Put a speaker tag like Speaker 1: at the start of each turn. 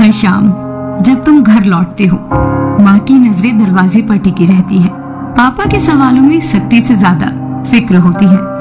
Speaker 1: हर शाम जब तुम घर लौटते हो, माँ की नजरें दरवाजे पर टिकी रहती है। पापा के सवालों में सख्ती से ज्यादा फिक्र होती है।